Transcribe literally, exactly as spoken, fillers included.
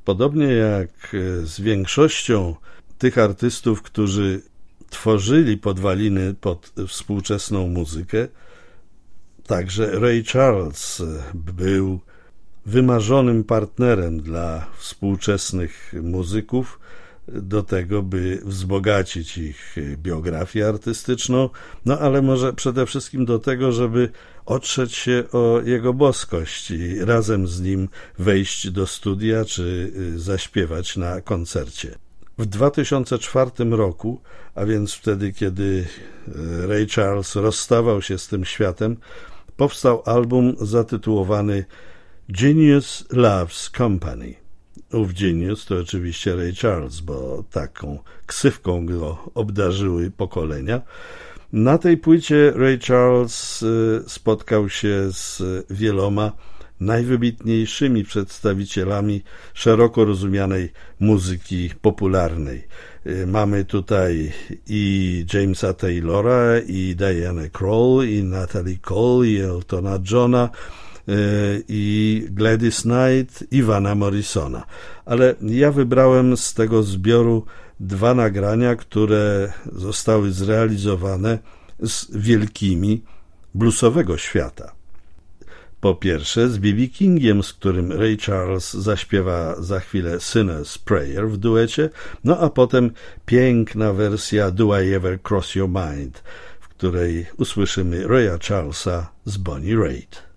podobnie jak z większością tych artystów, którzy tworzyli podwaliny pod współczesną muzykę, także Ray Charles był wymarzonym partnerem dla współczesnych muzyków do tego, by wzbogacić ich biografię artystyczną, no ale może przede wszystkim do tego, żeby otrzeć się o jego boskość i razem z nim wejść do studia czy zaśpiewać na koncercie. W dwa tysiące czwartym roku, a więc wtedy, kiedy Ray Charles rozstawał się z tym światem, powstał album zatytułowany Genius Loves Company. Ów Genius to oczywiście Ray Charles, bo taką ksywką go obdarzyły pokolenia. Na tej płycie Ray Charles spotkał się z wieloma najwybitniejszymi przedstawicielami szeroko rozumianej muzyki popularnej. Mamy tutaj i Jamesa Taylora, i Diana Krall, i Natalie Cole, i Eltona Johna, i Gladys Knight, i Vana Morrisona. Ale ja wybrałem z tego zbioru dwa nagrania, które zostały zrealizowane z wielkimi bluesowego świata. Po pierwsze z B B Kingiem, z którym Ray Charles zaśpiewa za chwilę Sinner's Prayer w duecie, no a potem piękna wersja Do I Ever Cross Your Mind, w której usłyszymy Raya Charlesa z Bonnie Raitt.